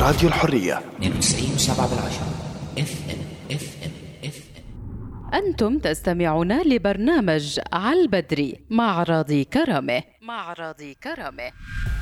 راديو الحرية 92.7 FM. أنتم تستمعون لبرنامج على البدري مع راضي كرامة.